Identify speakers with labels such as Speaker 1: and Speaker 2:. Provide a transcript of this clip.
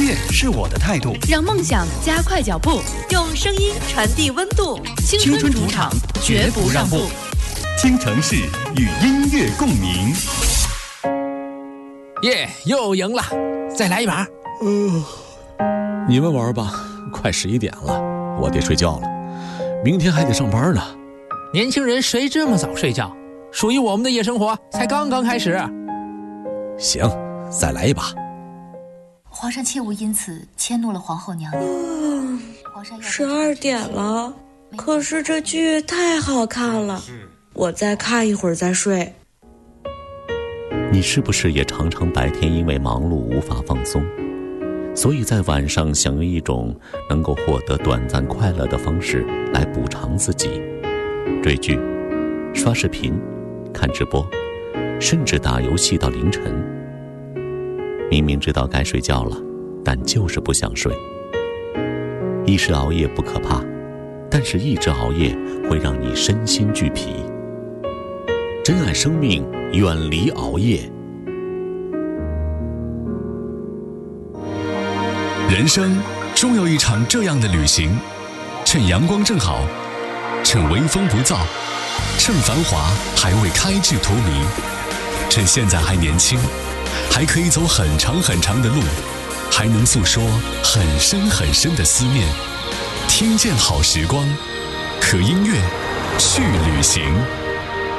Speaker 1: 乐是我的态度，
Speaker 2: 让梦想加快脚步，
Speaker 3: 用声音传递温度。
Speaker 2: 青春主场绝不让步。
Speaker 1: 听城市与音乐共鸣。
Speaker 4: 耶，又赢了，再来一把。
Speaker 5: 你们玩吧，快11点了，我得睡觉了，明天还得上班呢。
Speaker 4: 年轻人谁这么早睡觉？属于我们的夜生活才刚刚开始。
Speaker 5: 行，再来一把。
Speaker 6: 皇上切勿因此迁怒了皇后娘娘。皇上
Speaker 7: 12点了，可是这剧太好看了，我再看一会儿再睡。
Speaker 8: 你是不是也常常白天因为忙碌无法放松，所以在晚上想用一种能够获得短暂快乐的方式来补偿自己？追剧、刷视频、看直播，甚至打游戏到凌晨。明明知道该睡觉了，但就是不想睡。一时熬夜不可怕，但是一直熬夜会让你身心俱疲。珍爱生命，远离熬夜。
Speaker 9: 人生终有一场这样的旅行，趁阳光正好，趁微风不燥，趁繁华还未开至荼蘼，趁现在还年轻，还可以走很长很长的路，还能诉说很深很深的思念。听见好时光，和音乐去旅行。